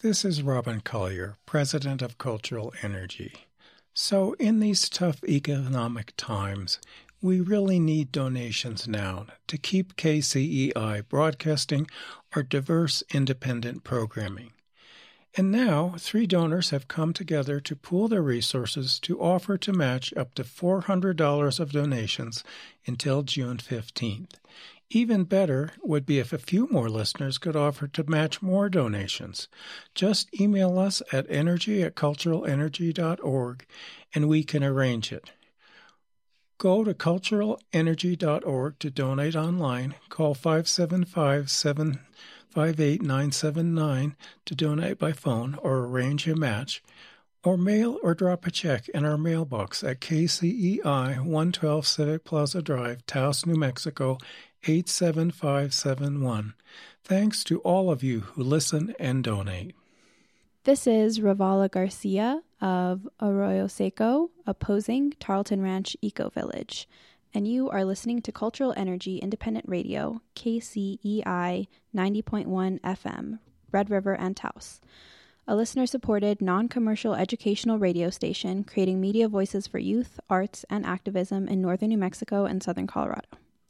This is Robin Collier, President of Cultural Energy. So in these tough economic times, we really need donations now to keep KCEI broadcasting our diverse independent programming. And now, 3 donors have come together to pool their resources to offer to match up to $400 of donations until June 15th. Even better would be if a few more listeners could offer to match more donations. Just email us at energy@culturalenergy.org and we can arrange it. Go to culturalenergy.org to donate online. Call 575-758-979 to donate by phone or arrange a match, or mail or drop a check in our mailbox at KCEI 112 Civic Plaza Drive, Taos, New Mexico, 87571. Thanks to all of you who listen and donate. This is Ravala Garcia of Arroyo Seco, opposing Tarleton Ranch Eco Village, and you are listening to Cultural Energy Independent Radio, KCEI 90.1 FM, Red River and Taos, a listener-supported, non-commercial educational radio station creating media voices for youth, arts, and activism in northern New Mexico and southern Colorado.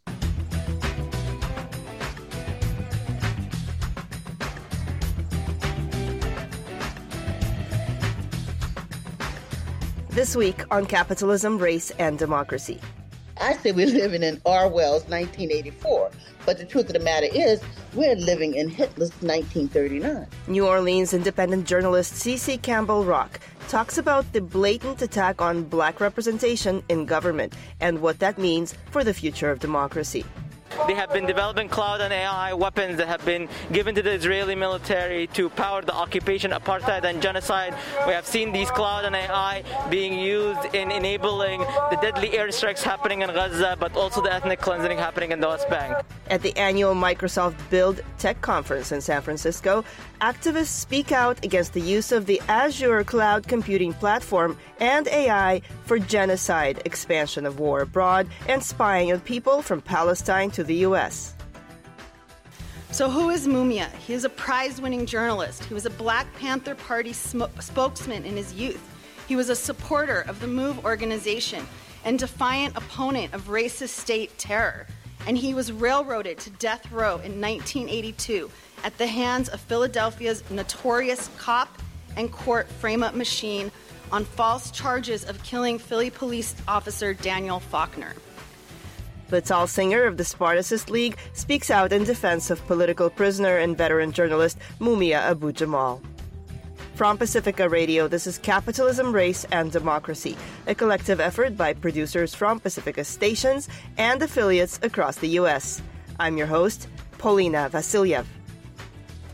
This week on Capitalism, Race, and Democracy. I say we're living in Orwell's 1984, but the truth of the matter is we're living in Hitler's 1939. New Orleans independent journalist C.C. Campbell Rock talks about the blatant attack on black representation in government and what that means for the future of democracy. They have been developing cloud and AI weapons that have been given to the Israeli military to power the occupation, apartheid, and genocide. We have seen these cloud and AI being used in enabling the deadly airstrikes happening in Gaza, but also the ethnic cleansing happening in the West Bank. At the annual Microsoft Build Tech Conference in San Francisco, activists speak out against the use of the Azure cloud computing platform and AI for genocide, expansion of war abroad, and spying on people from Palestine to the U.S. So who is Mumia? He is a prize-winning journalist. He was a Black Panther Party spokesman in his youth. He was a supporter of the MOVE organization and defiant opponent of racist state terror. And he was railroaded to death row in 1982 at the hands of Philadelphia's notorious cop and court frame-up machine on false charges of killing Philly police officer Daniel Faulkner. Lital Singer of the Spartacist League speaks out in defense of political prisoner and veteran journalist Mumia Abu-Jamal. From Pacifica Radio, this is Capitalism, Race, and Democracy, a collective effort by producers from Pacifica stations and affiliates across the U.S. I'm your host, Paulina Vasilyev.